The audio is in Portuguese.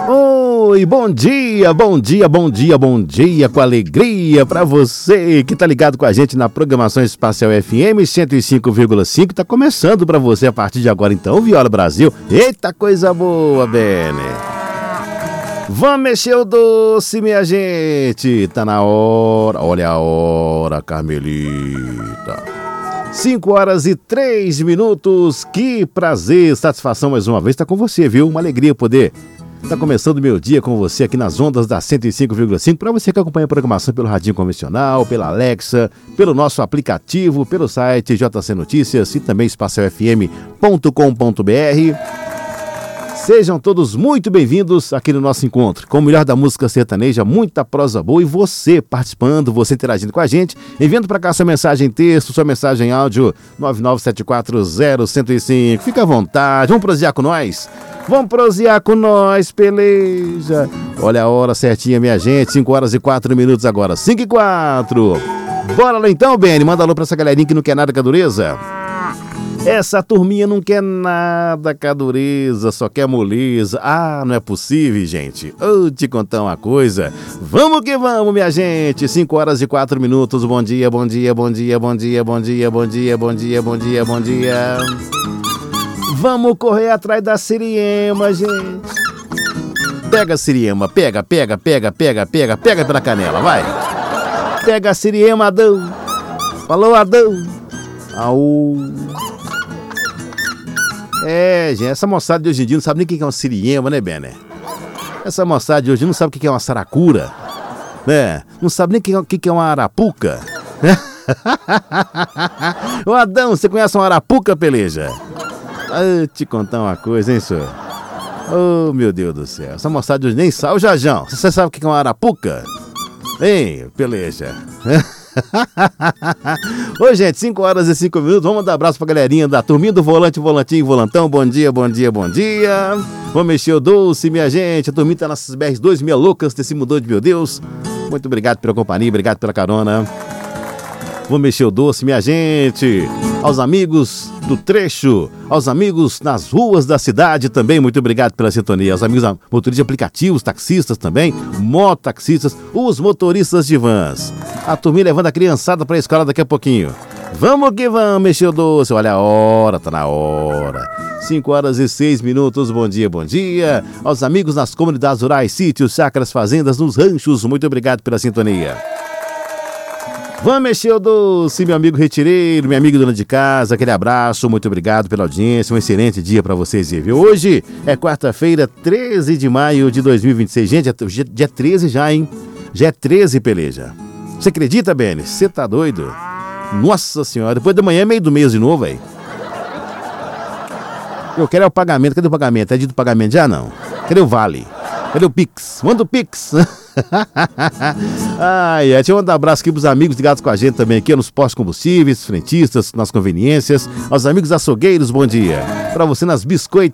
Oi, bom dia, bom dia, bom dia, bom dia, com alegria pra você que tá ligado com a gente na programação Espacial FM 105,5. Tá começando pra você a partir de agora então, Viola Brasil. Eita coisa boa, Bene. Vamos mexer o doce, minha gente. Tá na hora, olha a hora, Carmelita. 5h03. Que prazer, satisfação mais uma vez estar com você, viu? Uma alegria poder estar começando o meu dia com você aqui nas ondas da 105,5. Para você que acompanha a programação pelo radinho convencional, pela Alexa, pelo nosso aplicativo, pelo site JC Notícias e também espacialfm.com.br. Sejam todos muito bem-vindos aqui no nosso encontro, com o melhor da música sertaneja, muita prosa boa e você participando, você interagindo com a gente, enviando para cá sua mensagem em texto, sua mensagem em áudio, 997401015. Fica à vontade, vamos prosear com nós? Vamos prosear com nós, peleja. Olha a hora certinha, minha gente, 5h04 agora, 5h04. Bora lá então, Beni, manda alô pra essa galerinha que não quer nada com a dureza. Essa turminha não quer nada com a dureza, só quer moleza. Ah, não é possível, gente. Vou te contar uma coisa. Vamos que vamos, minha gente. 5h04. Bom dia, bom dia, bom dia, bom dia, bom dia, bom dia, bom dia, bom dia, bom dia. Vamos correr atrás da Siriema, gente. Pega a Siriema, pega pela canela, vai. Pega a Siriema, Adão. Falou, Adão. Au. É, gente, essa moçada de hoje em dia não sabe nem o que é uma siriema, né, Bené? Essa moçada de hoje não sabe o que é uma saracura, né? Não sabe nem o que é uma arapuca. Ô, Adão, você conhece uma arapuca, peleja? Vou te contar uma coisa, hein, senhor? Oh, meu Deus do céu, essa moçada de hoje nem sabe. Ô, Jajão, você sabe o que é uma arapuca? Hein, peleja? Oi, gente, 5h05. Vamos dar abraço pra galerinha da turminha do Volantinho, Volantão. Bom dia, bom dia, bom dia. Vamos mexer o doce, minha gente. A turminha tá nas BR2 meia loucas desse mudou de meu Deus. Muito obrigado pela companhia, obrigado pela carona. Vamos mexer o doce, minha gente. Aos amigos do trecho, aos amigos nas ruas da cidade também, muito obrigado pela sintonia. Aos amigos motoristas de aplicativos, taxistas também, mototaxistas, os motoristas de vans. A turminha levando a criançada para a escola daqui a pouquinho. Vamos que vamos mexer o doce. Olha a hora, tá na hora. 5h06. Bom dia, bom dia. Aos amigos nas comunidades rurais, sítios, chácaras, fazendas, nos ranchos, muito obrigado pela sintonia. Vamos mexer o doce, meu amigo retireiro, minha amiga dona de casa, aquele abraço, muito obrigado pela audiência, um excelente dia pra vocês, viu? Hoje é quarta-feira, 13 de maio de 2026, gente, dia 13 já, hein? Já é 13, peleja. Você acredita, Beni? Você tá doido? Nossa senhora, depois da manhã é meio do mês de novo, velho. Eu quero é o pagamento, cadê o pagamento? É dia do pagamento já, não? Cadê o vale? Cadê o Pix? Manda o Pix. Deixa eu mandar um abraço aqui pros amigos ligados com a gente também aqui nos postos combustíveis, frentistas, nas conveniências, aos amigos açougueiros, bom dia. Pra você nas